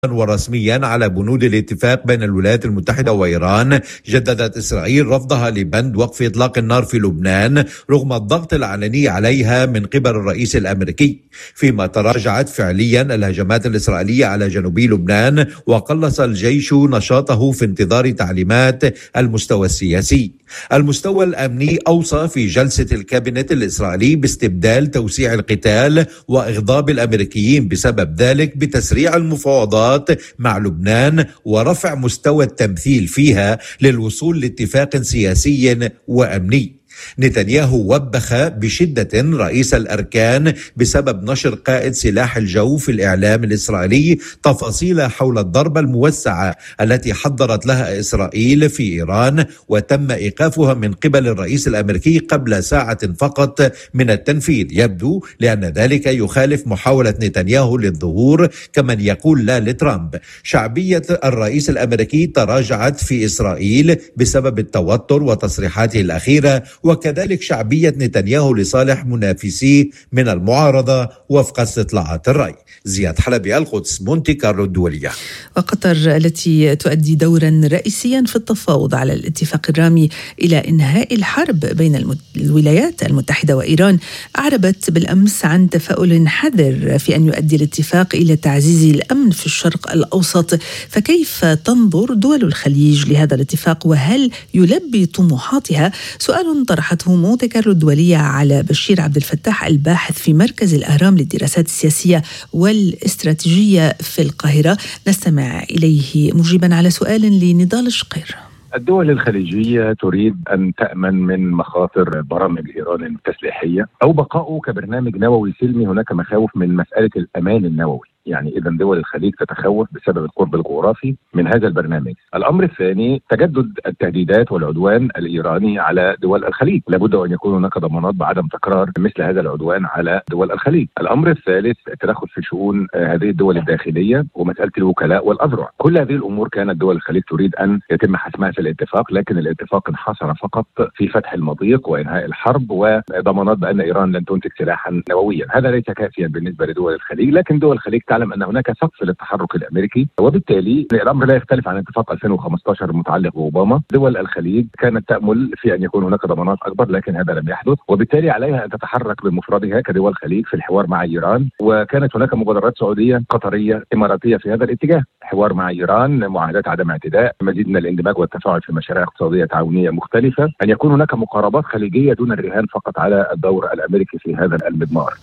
ورسميا على بنود الاتفاق بين الولايات المتحدة وإيران، جددت إسرائيل رفضها لبند وقف إطلاق النار في لبنان رغم الضغط العلني عليها من قبل الرئيس الأمريكي، فيما تراجعت فعليا الهجمات الإسرائيلية على جنوبي لبنان وقلص الجيش نشاطه في انتظار تعليمات المستوى السياسي. المستوى الأمني أوصى في جلسة الكابينت الإسرائيلي باستبدال توسيع القتال وإغضاب الأمريكيين بسبب ذلك بتسريع المفاوضات مع لبنان ورفع مستوى التمثيل فيها للوصول لاتفاق سياسي وأمني. نتنياهو وبخ بشدة رئيس الأركان بسبب نشر قائد سلاح الجو في الإعلام الإسرائيلي تفاصيل حول الضربة الموسعة التي حضرت لها إسرائيل في إيران، وتم إيقافها من قبل الرئيس الأمريكي قبل ساعة فقط من التنفيذ، يبدو لأن ذلك يخالف محاولة نتنياهو للظهور كمن يقول لا لترامب. شعبية الرئيس الأمريكي تراجعت في إسرائيل بسبب التوتر وتصريحاته الأخيرة، وكذلك شعبية نتنياهو لصالح منافسيه من المعارضة وفق استطلاعات الرأي. زياد حلبي، القدس، مونتي كارلو الدولية. وقطر التي تؤدي دورا رئيسيا في التفاوض على الاتفاق الرامي إلى إنهاء الحرب بين الولايات المتحدة وإيران أعربت بالأمس عن تفاؤل حذر في أن يؤدي الاتفاق إلى تعزيز الأمن في الشرق الأوسط، فكيف تنظر دول الخليج لهذا الاتفاق وهل يلبي طموحاتها؟ سؤال طرحته مونتي كارلو الدولية على بشير عبد الفتاح الباحث في مركز الأهرام للدراسات السياسية والاستراتيجية في القاهرة. نستمع إليه مجيبا على سؤال لنضال شقير. الدول الخليجية تريد أن تأمن من مخاطر برامج إيران التسليحية أو بقائه كبرنامج نووي سلمي. هناك مخاوف من مسألة الأمان النووي، يعني إذا دول الخليج تتخوف بسبب القرب الجغرافي من هذا البرنامج. الأمر الثاني تجدد التهديدات والعدوان الإيراني على دول الخليج، لابد أن يكون هناك ضمانات بعدم تكرار مثل هذا العدوان على دول الخليج. الأمر الثالث التدخل في شؤون هذه الدول الداخلية ومسألة الوكلاء والأذرع. كل هذه الأمور كانت دول الخليج تريد أن يتم حسمها في الاتفاق، لكن الاتفاق انحصر فقط في فتح المضيق وإنهاء الحرب وضمانات بأن إيران لن تنتج سلاحا نوويا. هذا ليس كافيا بالنسبة لدول الخليج، لكن دول الخليج تعلم أن هناك سقف للتحرك الأمريكي، وبالتالي الأمر لا يختلف عن اتفاق 2015 المتعلق بأوباما. دول الخليج كانت تأمل في أن يكون هناك ضمانات أكبر، لكن هذا لم يحدث، وبالتالي عليها أن تتحرك بمفردها كدول الخليج في الحوار مع إيران. وكانت هناك مبادرات سعودية قطرية إماراتية في هذا الاتجاه، حوار مع إيران، معاهدات عدم اعتداء، مزيد من الاندماج والتفاعل في مشاريع اقتصادية تعاونية مختلفة، أن يكون هناك مقاربات خليجية دون الرهان فقط على الدور الأمريكي في هذا المضمار.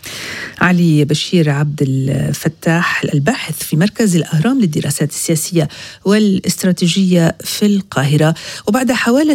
علي بشير عبد الفتاح الباحث في مركز الأهرام للدراسات السياسية والاستراتيجية في القاهرة. وبعد حوالي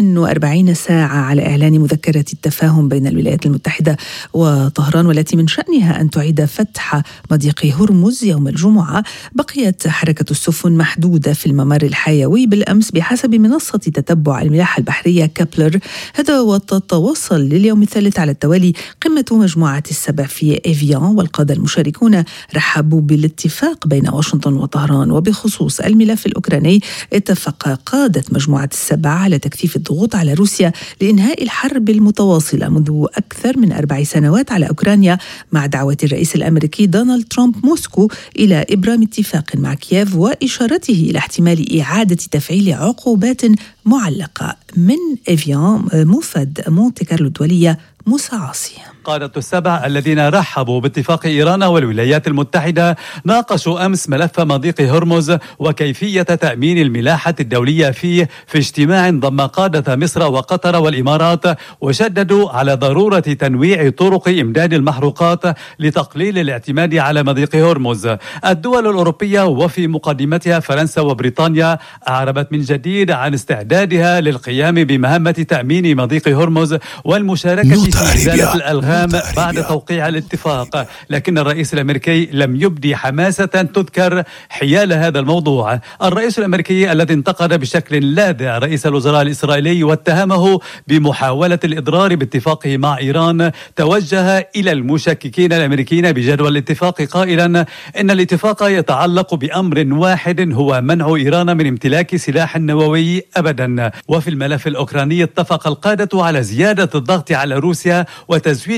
48 ساعة على إعلان مذكرة التفاهم بين الولايات المتحدة وطهران والتي من شأنها أن تعيد فتح مضيق هرمز يوم الجمعة، بقيت حركة السفن محدودة في الممر الحيوي بالأمس بحسب منصة تتبع الملاحة البحرية كابلر. هذا وتتوصل لليوم الثالث على التوالي قمة مجموعة السبع في إيفيان، والقادة المشاركون رحبوا بالاتفاق بين واشنطن وطهران. وبخصوص الملف الأوكراني، اتفق قادة مجموعة السبع على تكثيف الضغوط على روسيا لإنهاء الحرب المتواصلة منذ أكثر من 4 سنوات على أوكرانيا، مع دعوة الرئيس الأمريكي دونالد ترامب موسكو إلى إبرام اتفاق مع كييف وإشارته إلى احتمال إعادة تفعيل عقوبات معلقة. من إيفيان موفد مونتي كارلو الدولية موسى عاصي. قادة السبع الذين رحبوا باتفاق إيران والولايات المتحدة ناقشوا أمس ملف مضيق هرمز وكيفية تأمين الملاحة الدولية فيه في اجتماع ضم قادة مصر وقطر والإمارات، وشددوا على ضرورة تنويع طرق إمداد المحروقات لتقليل الاعتماد على مضيق هرمز. الدول الأوروبية وفي مقدمتها فرنسا وبريطانيا أعربت من جديد عن استعدادها للقيام بمهمة تأمين مضيق هرمز والمشاركة في إزالة الألغام بعد توقيع الاتفاق، لكن الرئيس الأمريكي لم يبدي حماسة تذكر حيال هذا الموضوع. الرئيس الأمريكي الذي انتقد بشكل لاذع رئيس الوزراء الإسرائيلي واتهمه بمحاولة الإضرار باتفاقه مع إيران، توجه إلى المشككين الأمريكيين بجدوى الاتفاق قائلا إن الاتفاق يتعلق بأمر واحد هو منع إيران من امتلاك سلاح نووي أبدا. وفي الملف الأوكراني اتفق القادة على زيادة الضغط على روسيا وتزويد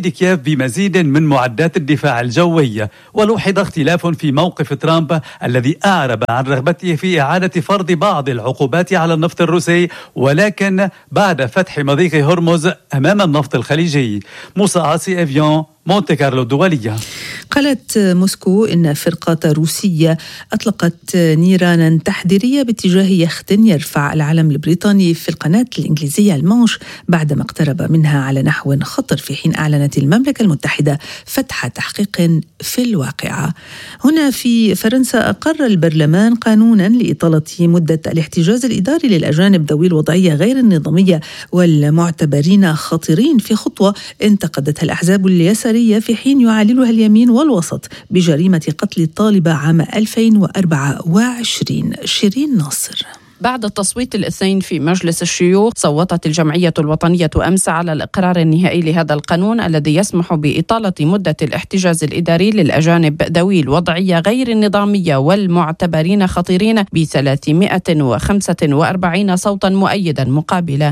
تمديد كييف بمزيد من معدات الدفاع الجوي. ولوحظ اختلاف في موقف ترامب الذي أعرب عن رغبته في إعادة فرض بعض العقوبات على النفط الروسي، ولكن بعد فتح مضيق هرمز أمام النفط الخليجي. موسى عاصي، إفيون، مونte كارلو الدولية. قالت موسكو إن فرقة روسية أطلقت نيرانا تحذيرية باتجاه يخت يرفع العلم البريطاني في القناة الإنجليزية المانش بعدما اقترب منها على نحو خطر، في حين أعلنت المملكة المتحدة فتح تحقيق في الواقعة. هنا في فرنسا أقر البرلمان قانونا لإطالة مدة الاحتجاز الإداري للأجانب ذوي الوضعية غير النظامية والمعتبرين خطيرين، في خطوة انتقدتها الأحزاب اليسارية في حين يعللها اليمين والوسط بجريمة قتل الطالبة عام 2024. شيرين ناصر. بعد التصويت الاثنين في مجلس الشيوخ، صوتت الجمعية الوطنية أمس على الإقرار النهائي لهذا القانون الذي يسمح بإطالة مدة الاحتجاز الإداري للأجانب ذوي الوضعية غير النظامية والمعتبرين خطيرين ب345 صوتا مؤيدا مقابل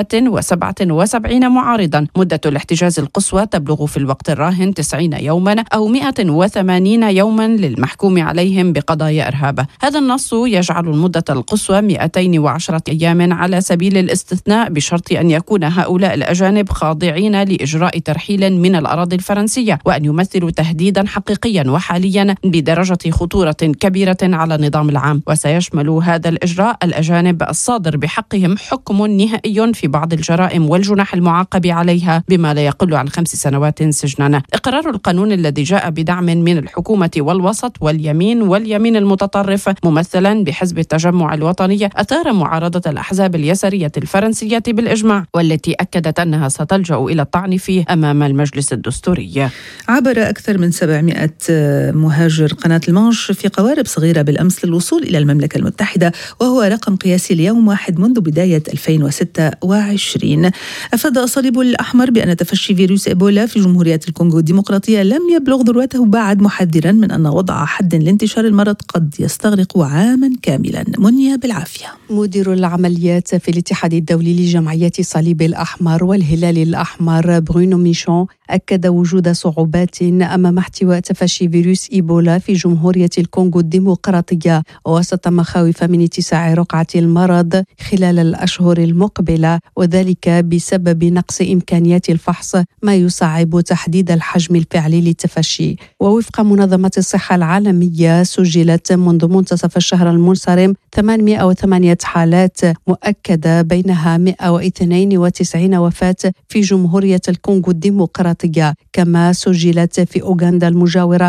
177 معارضا. مدة الاحتجاز القصوى تبلغ في الوقت الراهن 90 يوما أو 180 يوما للمحكوم عليهم بقضايا إرهاب. هذا النص يجعل المدة القصوى 210 أيام على سبيل الاستثناء، بشرط أن يكون هؤلاء الأجانب خاضعين لإجراء ترحيل من الأراضي الفرنسية، وأن يمثلوا تهديدا حقيقيا وحاليا بدرجة خطورة كبيرة على النظام العام. وسيشمل هذا الإجراء الأجانب الصادر بحقهم حكم نهائي في بعض الجرائم والجنح المعاقب عليها بما لا يقل عن 5 سنوات سجنا. إقرار القانون الذي جاء بدعم من الحكومة والوسط واليمين المتطرف ممثلا بحزب التجمع الوطني أثار معارضة الأحزاب اليسارية الفرنسية بالإجماع، والتي أكدت أنها ستلجأ إلى الطعن فيه أمام المجلس الدستوري. عبر أكثر من 700 مهاجر قناة المانش في قوارب صغيرة بالأمس للوصول إلى المملكة المتحدة، وهو رقم قياسي ليوم واحد منذ بداية 2026. أفاد الصليب الأحمر بأن تفشي فيروس إيبولا في جمهورية الكونغو الديمقراطية لم يبلغ ذروته بعد، محذرا من أن وضع حد لانتشار المرض قد يستغرق عاما كاملا. منيا بالعافية. مدير العمليات في الاتحاد الدولي لجمعية الصليب الأحمر والهلال الأحمر برونو ميشون أكد وجود صعوبات أمام احتواء تفشي فيروس إيبولا في جمهورية الكونغو الديمقراطية، وسط مخاوف من اتساع رقعة المرض خلال الأشهر المقبلة، وذلك بسبب نقص إمكانيات الفحص ما يصعب تحديد الحجم الفعلي للتفشي. ووفق منظمة الصحة العالمية سجلت منذ منتصف الشهر المنصرم 808 حالات مؤكدة، بينها 192 وفاة في جمهورية الكونغو الديمقراطية، كما سجلت في أوغندا المجاورة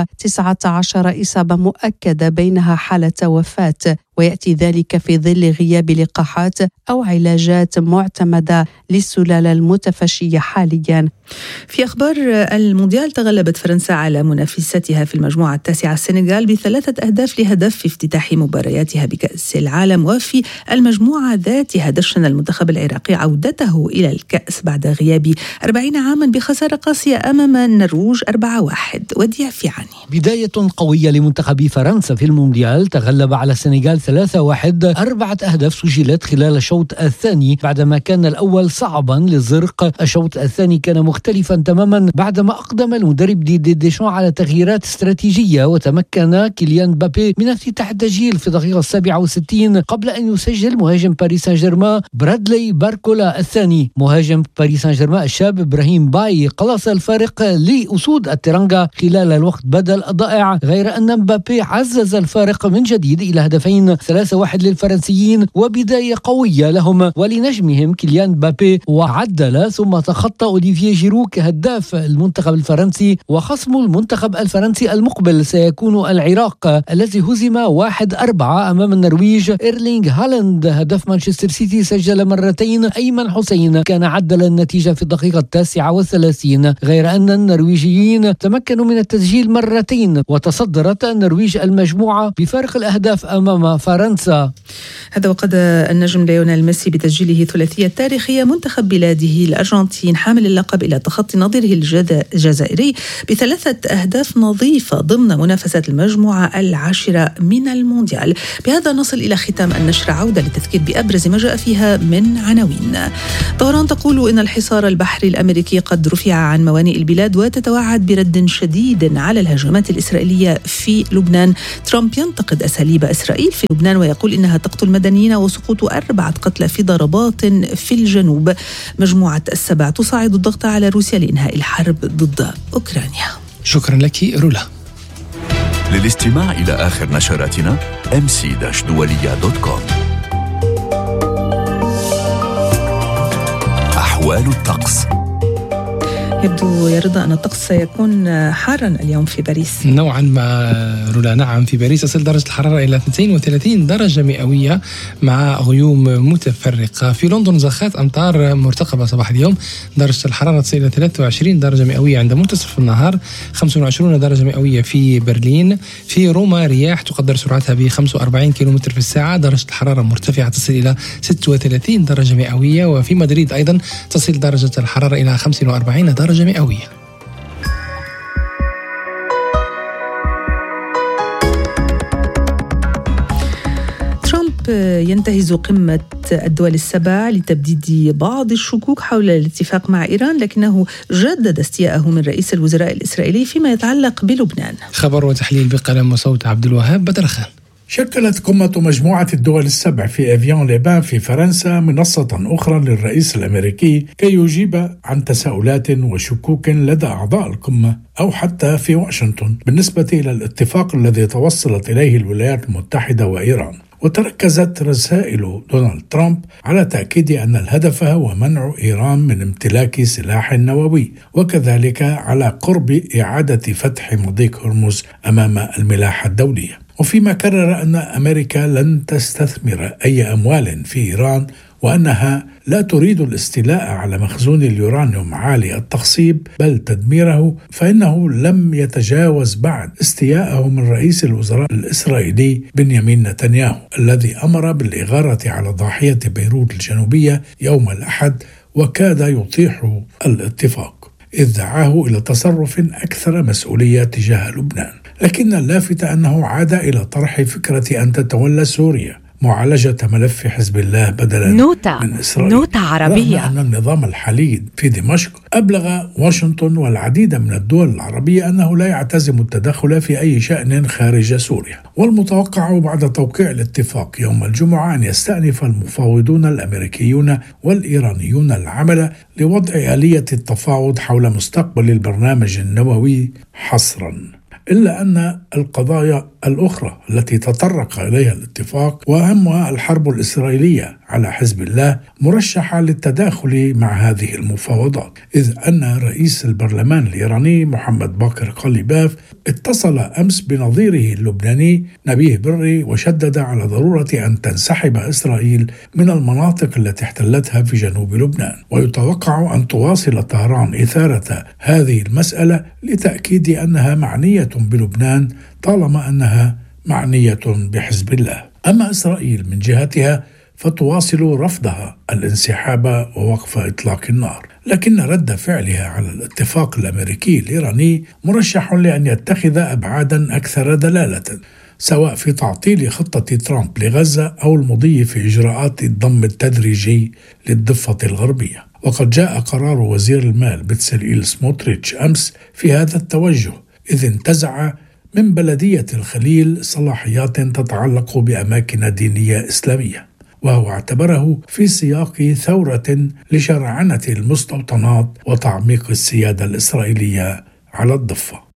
19 إصابة مؤكدة، بينها حالة وفاة، ويأتي ذلك في ظل غياب لقاحات أو علاجات معتمدة للسلالة المتفشية حاليا. في أخبار المونديال، تغلبت فرنسا على منافستها في المجموعة التاسعة السنغال ب3 أهداف لهدف في افتتاح مبارياتها بكأس العالم. وفي المجموعة ذاتها دشن المنتخب العراقي عودته إلى الكأس بعد غياب 40 عاما بخسارة قاسية أمام النرويج 4-1. وديع فيعني. بداية قوية لمنتخب فرنسا في المونديال، تغلب على السنغال 3-1. 4 أهداف سجلت خلال الشوط الثاني بعدما كان الأول صعبا للزرق. الشوط الثاني كان مختلفا تماما بعدما أقدم المدرب ديشان على تغييرات استراتيجية، وتمكن كيليان مبابي من افتتاح التسجيل في الدقيقة 67 قبل أن يسجل مهاجم باريس سان جيرمان برادلي باركولا الثاني. مهاجم باريس سان جيرمان الشاب إبراهيم باي قلص الفارق لأسود الترنجا خلال الوقت بدل الضائع، غير أن مبابي عزز الفارق من جديد إلى هدفين 3-1 للفرنسيين، وبداية قوية لهم ولنجمهم كيليان مبابي، وعدل ثم تخطى أوليفيه جيرو كهداف المنتخب الفرنسي. وخصم المنتخب الفرنسي المقبل سيكون العراق الذي هزم 1-4 أمام النرويج. إيرلينغ هالاند هدف مانشستر سيتي سجل مرتين. أيمن حسين كان عدل النتيجة في الدقيقة 39، غير أن النرويجيين تمكنوا من التسجيل مرتين، وتصدرت النرويج المجموعة بفارق الأهداف أمام فرنسا. هذا وقد النجم ليونيل ميسي بتسجيله ثلاثية تاريخية منتخب بلاده الأرجنتين حامل اللقب إلى تخطي نظيره الجزائري ب3 أهداف نظيفة ضمن منافسة المجموعة 10 من المونديال. بهذا نصل إلى ختام النشر، عودة للتذكير بأبرز ما جاء فيها من عناوين. طهران تقول إن الحصار البحري الأمريكي قد رفع عن موانئ البلاد وتتوعد برد شديد على الهجمات الإسرائيلية في لبنان. ترامب ينتقد أساليب إسرائيل في لبنان ويقول إنها تقتل مدنيين وسقوط 4 قتلى في ضربات في الجنوب. مجموعة ال7 تصاعد الضغط على روسيا لإنهاء الحرب ضد أوكرانيا. شكرا لك رولا. للاستماع إلى آخر نشراتنا mc-dualiya.com. أحوال الطقس. يبدو يا رضا أن الطقس سيكون حارا اليوم في باريس نوعا ما رولا. نعم، في باريس تصل درجة الحرارة إلى 32 درجة مئوية مع غيوم متفرقة. في لندن زخات أمطار مرتقبة صباح اليوم، درجة الحرارة تصل إلى 23 درجة مئوية عند منتصف النهار، 25 درجة مئوية في برلين. في روما رياح تقدر سرعتها ب 45 كيلومتر في الساعة، درجة الحرارة مرتفعة تصل إلى 36 درجة مئوية. وفي مدريد أيضا تصل درجة الحرارة إلى 45 درجة مئوية. ترامب ينتهز قمة الدول السبع لتبديد بعض الشكوك حول الاتفاق مع إيران، لكنه جدد استياءه من رئيس الوزراء الإسرائيلي فيما يتعلق بلبنان. خبر وتحليل بقلم وصوت عبد الوهاب بدرخان. شكلت قمة مجموعة الدول السبع في أفيون ليبان في فرنسا منصة أخرى للرئيس الأمريكي كي يجيب عن تساؤلات وشكوك لدى أعضاء القمة أو حتى في واشنطن بالنسبة إلى الاتفاق الذي توصلت إليه الولايات المتحدة وإيران. وتركزت رسائل دونالد ترامب على تأكيد أن الهدف هو منع إيران من امتلاك سلاح نووي، وكذلك على قرب إعادة فتح مضيق هرمز أمام الملاحة الدولية. وفيما كرر أن أمريكا لن تستثمر أي أموال في إيران وأنها لا تريد الاستيلاء على مخزون اليورانيوم عالي التخصيب بل تدميره، فإنه لم يتجاوز بعد استياءه من رئيس الوزراء الإسرائيلي بنيامين نتنياهو الذي أمر بالإغارة على ضاحية بيروت الجنوبية يوم الأحد وكاد يطيح الاتفاق، إذ دعاه إلى تصرف أكثر مسؤولية تجاه لبنان. لكن اللافت أنه عاد إلى طرح فكرة أن تتولى سوريا معالجة ملف حزب الله بدلا من إسرائيل. نوتة عربية. رغم أن النظام الحالي في دمشق أبلغ واشنطن والعديد من الدول العربية أنه لا يعتزم التدخل في أي شأن خارج سوريا. والمتوقع بعد توقيع الاتفاق يوم الجمعة أن يستأنف المفاوضون الأمريكيون والإيرانيون العمل لوضع آلية التفاوض حول مستقبل البرنامج النووي حصراً. إلا أن القضايا الأخرى التي تطرق إليها الاتفاق وأهمها الحرب الإسرائيلية على حزب الله مرشحة للتداخل مع هذه المفاوضات، إذ أن رئيس البرلمان الإيراني محمد باقر قليباف اتصل أمس بنظيره اللبناني نبيه بري وشدد على ضرورة أن تنسحب إسرائيل من المناطق التي احتلتها في جنوب لبنان. ويتوقع أن تواصل طهران إثارة هذه المسألة لتأكيد أنها معنية بلبنان طالما أنها معنية بحزب الله. أما إسرائيل من جهتها فتواصل رفضها الانسحاب ووقف إطلاق النار، لكن رد فعلها على الاتفاق الأمريكي الإيراني مرشح لأن يتخذ أبعادا أكثر دلالة، سواء في تعطيل خطة ترامب لغزة أو المضي في إجراءات الضم التدريجي للضفة الغربية. وقد جاء قرار وزير المال بتسليل سموتريتش أمس في هذا التوجه، إذ انتزع من بلدية الخليل صلاحيات تتعلق بأماكن دينية إسلامية، وهو اعتبره في سياق ثورة لشرعنة المستوطنات وتعميق السيادة الإسرائيلية على الضفة.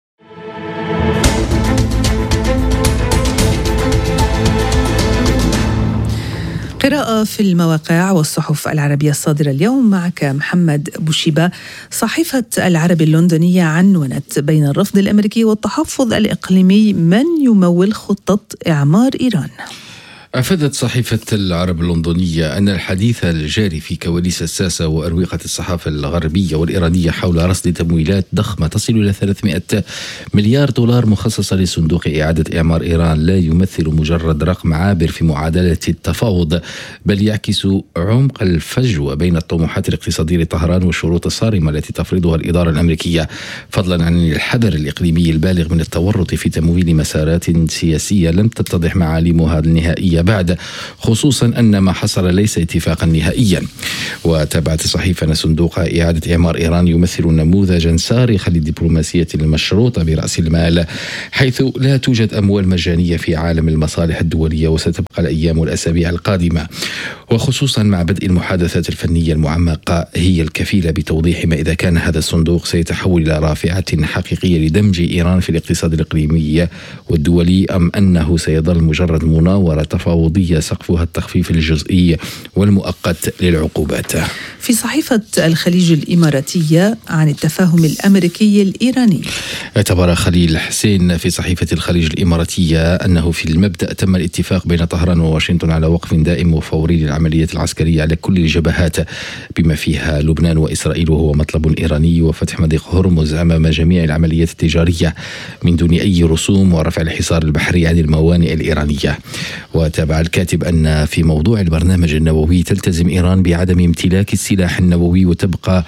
قراءة في المواقع والصحف العربية الصادرة اليوم معك محمد بوشيبة. صحيفة العربي اللندنية عنونت بين الرفض الأمريكي والتحفظ الإقليمي من يمول خطة إعمار إيران. أفادت صحيفة العرب اللندنية أن الحديث الجاري في كواليس الساسة وأروقة الصحافة الغربية والإيرانية حول رصد تمويلات ضخمة تصل إلى 300 مليار دولار مخصصة لصندوق إعادة إعمار إيران لا يمثل مجرد رقم عابر في معادلة التفاوض، بل يعكس عمق الفجوة بين الطموحات الاقتصادية لطهران والشروط الصارمة التي تفرضها الإدارة الأمريكية، فضلا عن الحذر الإقليمي البالغ من التورط في تمويل مسارات سياسية لم تتضح معالمها النهائية بعد، خصوصا أن ما حصل ليس اتفاقا نهائيا. وتابعت الصحيفة أن صندوق إعادة إعمار إيران يمثل نموذجا صارخا للدبلوماسية المشروطة برأس المال، حيث لا توجد أموال مجانية في عالم المصالح الدولية، وستبقى الأيام والأسابيع القادمة وخصوصا مع بدء المحادثات الفنية المعمقة هي الكفيلة بتوضيح ما إذا كان هذا الصندوق سيتحول إلى رافعة حقيقية لدمج إيران في الاقتصاد الإقليمي والدولي، أم أنه سيظل مجرد مناورة تفاوضية سقفها التخفيف الجزئي والمؤقت للعقوبات. في صحيفة الخليج الإماراتية عن التفاهم الأمريكي الإيراني، اعتبر خليل حسين في صحيفة الخليج الإماراتية أنه في المبدأ تم الاتفاق بين طهران وواشنطن على وقف دائم وفوري للعملية العسكرية على كل الجبهات بما فيها لبنان وإسرائيل، وهو مطلب إيراني، وفتح مضيق هرمز أمام جميع العمليات التجارية من دون أي رسوم، ورفع الحصار البحري عن الموانئ الإيرانية. وتابع الكاتب أن في موضوع البرنامج النووي تلتزم إيران بعدم امتلاك السلاح النووي وتبقي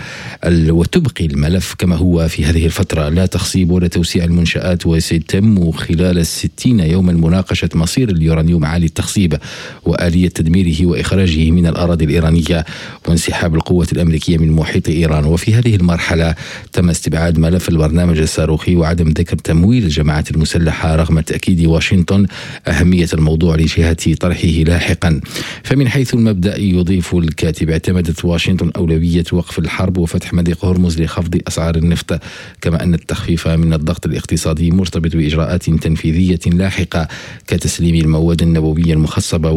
الملف كما هو في هذه الفترة، لا تخصيب ولا توسيع المنشآت، وسيتم خلال 60 يوما مناقشة مصير اليورانيوم عالي التخصيب وآلية تدميره وإخراجه من الأراضي الإيرانية وانسحاب القوات الأمريكية من محيط إيران. وفي هذه المرحلة تم استبعاد ملف البرنامج الصاروخي وعدم ذكر تمويل الجماعات المسلحة رغم تأكيد واشنطن أهمية الموضوع لجهة طرحه لاحقا. فمن حيث المبدأ يضيف الكاتب اعتمدت واشنطن أولوية وقف الحرب وفتح مضيق هرمز لخفض أسعار النفط، كما أن التخفيف من الضغط الاقتصادي مرتبط بإجراءات تنفيذية لاحقة كتسليم المواد النووية المخصبة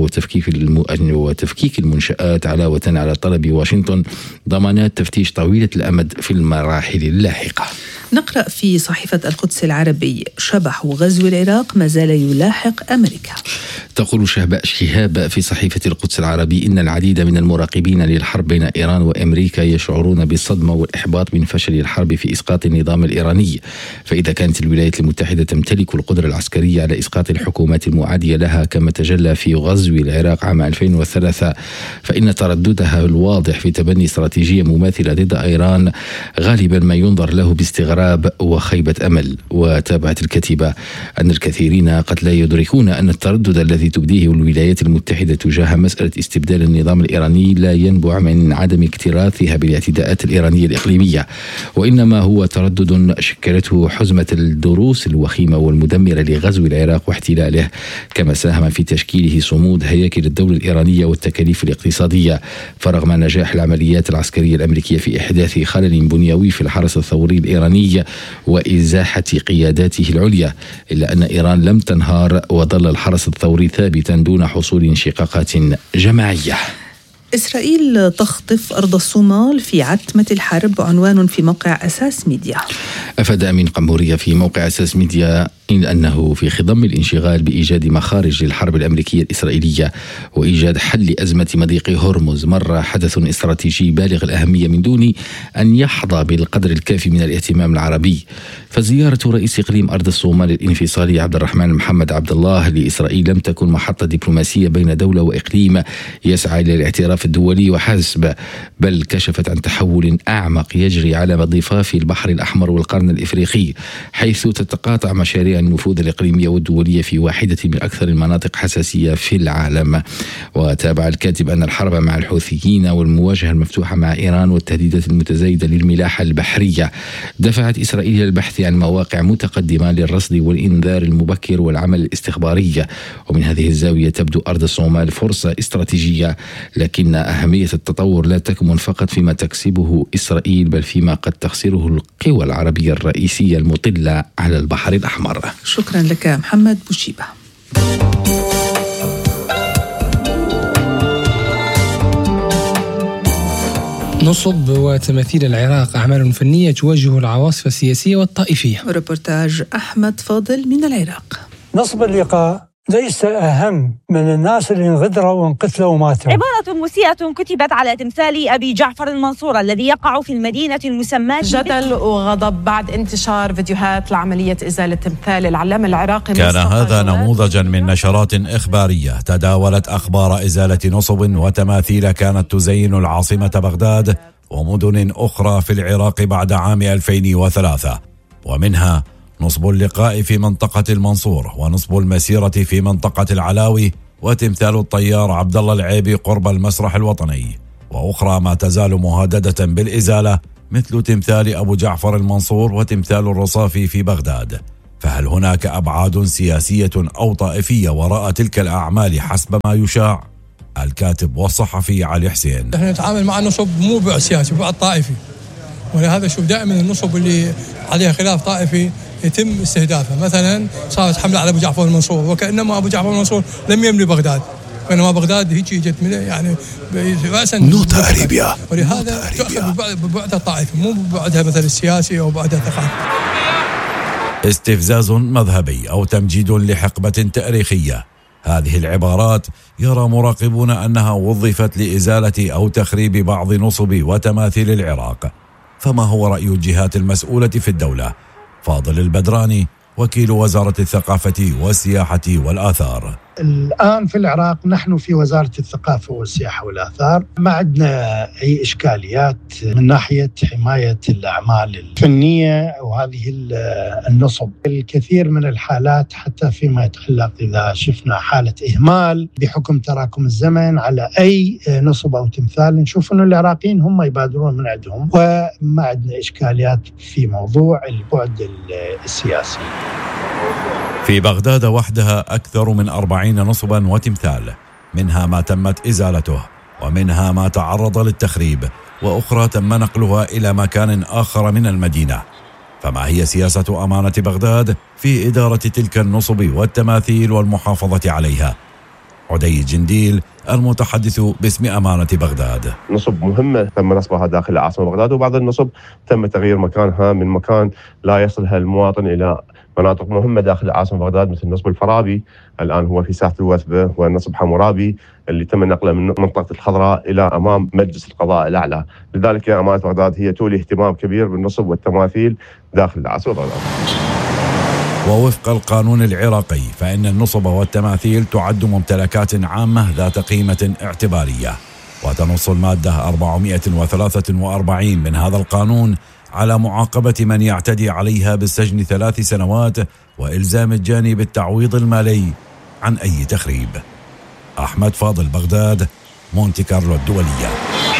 وتفكيك المنشآت، علاوة على طلب واشنطن ضمانات تفتيش طويلة الأمد في المراحل اللاحقة. نقرأ في صحيفة القدس العربي: شبح غزو العراق ما زال يلاحق أمريكا. تقول شهاب في صحيفة القدس العربي إن العديد من المراقبين للحرب بين إيران وأمريكا يشعرون بالصدمة والإحباط من فشل الحرب في إسقاط النظام الإيراني، فإذا كانت الولايات المتحدة تمتلك القدرة العسكرية على إسقاط الحكومات المعادية لها كما تجلى في غزو العراق عام 2003، فإن ترددها الواضح في تبني استراتيجية مماثلة ضد إيران غالبا ما ينظر له باستغراب وخيبة أمل. وتابعت الكاتبة أن الكثيرين قد لا يدركون أن التردد الذي تبديه الولايات المتحدة تجاه مسألة استبدال النظام الإيراني لا ينبع من عدم اكتراثها بالاعتداءات الإيرانية الإقليمية، وإنما هو تردد شكلته حزمة الدروس الوخيمة والمدمرة لغزو العراق واحتلاله، كما ساهم في تشكيله صمود هياكل الدولة الإيرانية والتكاليف الاقتصادية. فرغم نجاح العمليات العسكرية الأمريكية في إحداث خلل بنيوي في الحرس الثوري الإيراني وإزاحة قياداته العليا، إلا أن إيران لم تنهار وظل الحرس الثوري ثابتا دون حصول انشقاقات جماعية. إسرائيل تخطف أرض الصومال في عتمة الحرب، عنوان في موقع أساس ميديا. أفاد أمين قنبورية في موقع أساس ميديا إن أنه في خضم الانشغال بإيجاد مخارج للحرب الأمريكية الإسرائيلية وإيجاد حل أزمة مضيق هرمز مر حدث استراتيجي بالغ الأهمية من دون أن يحظى بالقدر الكافي من الاهتمام العربي. فزيارة رئيس إقليم أرض الصومال الانفصالي عبد الرحمن محمد عبد الله لإسرائيل لم تكن محطة دبلوماسية بين دولة وإقليم يسعى إلى الاعتراف الدولي وحسب، بل كشفت عن تحول أعمق يجري على ضفاف البحر الأحمر والقرن الإفريقي، حيث تتقاطع مشاريع النفوذ الإقليمية والدولية في واحدة من أكثر المناطق حساسية في العالم. وتابع الكاتب أن الحرب مع الحوثيين والمواجهة المفتوحة مع إيران والتهديدات المتزايدة للملاحة البحرية دفعت إسرائيل للبحث عن مواقع متقدمة للرصد والإنذار المبكر والعمل الاستخباري. ومن هذه الزاوية تبدو أرض الصومال فرصة استراتيجية، لكن أهمية التطور لا تكمن فقط فيما تكسبه إسرائيل بل فيما قد تخسره القوى العربية الرئيسية المطلة على البحر الأحمر. شكرا لك محمد بوشيبة. نصب وتماثيل العراق أعمال فنية تواجه العواصف السياسية والطائفية. ريبورتاج أحمد فاضل من العراق. نصب اللقاء ليس أهم من الناس اللي انغدروا وانقتلوا وماتوا. عبارة مسيئة كتبت على تمثال أبي جعفر المنصور الذي يقع في المدينة المسماة. جدل وغضب بعد انتشار فيديوهات لعملية إزالة تمثال العلامة العراقي. كان هذا نموذجا من نشرات إخبارية تداولت أخبار إزالة نصب وتماثيل كانت تزين العاصمة بغداد ومدن أخرى في العراق بعد عام 2003، ومنها نصب اللقاء في منطقة المنصور، ونصب المسيرة في منطقة العلاوي، وتمثال الطيار عبد الله العيبي قرب المسرح الوطني، وأخرى ما تزال مهددة بالإزالة مثل تمثال أبو جعفر المنصور وتمثال الرصافي في بغداد. فهل هناك أبعاد سياسية أو طائفية وراء تلك الأعمال حسب ما يشاع؟ الكاتب والصحفي علي حسين: نحن نتعامل مع النصب مو بعد سياسي، بعد طائفي، ولهذا شوف دائما النصب اللي عليها خلاف طائفي يتم استهدافه. مثلا صارت حملة على أبو جعفر المنصور، وكأنما أبو جعفر المنصور لم يملي بغداد، بينما بغداد هيك جت يعني رأسا نوتا أريبيا، ولهذا تأخذ ببعدها الطائفي مو ببعدها مثلا السياسي أو بعدها الثقافي. استفزاز مذهبي أو تمجيد لحقبة تاريخية، هذه العبارات يرى مراقبون أنها وظفت لإزالة أو تخريب بعض نصب وتماثيل العراق. فما هو رأي الجهات المسؤولة في الدولة؟ فاضل البدراني وكيل وزارة الثقافة والسياحة والآثار: الآن في العراق نحن في وزارة الثقافة والسياحة والآثار ما عندنا أي إشكاليات من ناحية حماية الأعمال الفنية وهذه النصب. الكثير من الحالات حتى فيما يتعلق إذا شفنا حالة إهمال بحكم تراكم الزمن على أي نصب أو تمثال نشوف أن العراقيين هم يبادرون من عندهم، وما عندنا إشكاليات في موضوع البعد السياسي. في بغداد وحدها أكثر من 40 نصبا وتمثال، منها ما تمت إزالته ومنها ما تعرض للتخريب، وأخرى تم نقلها إلى مكان آخر من المدينة. فما هي سياسة أمانة بغداد في إدارة تلك النصب والتماثيل والمحافظة عليها؟ عدي جنديل المتحدث باسم أمانة بغداد: نصب مهمة تم نصبها داخل العاصمة بغداد، وبعض النصب تم تغيير مكانها من مكان لا يصلها المواطن إلى مناطق مهمة داخل العاصمة بغداد، مثل نصب الفرابي الآن هو في ساحة الوثبة، ونصب حمورابي اللي تم نقله من منطقة الخضراء إلى أمام مجلس القضاء الأعلى. لذلك أمانة بغداد هي تولي اهتمام كبير بالنصب والتماثيل داخل العاصمة بغداد. ووفق القانون العراقي فإن النصب والتماثيل تعد ممتلكات عامة ذات قيمة اعتبارية، وتنص المادة 443 من هذا القانون على معاقبة من يعتدي عليها بالسجن 3 سنوات وإلزام الجاني بالتعويض المالي عن أي تخريب. أحمد فاضل، بغداد، مونتي كارلو الدولية.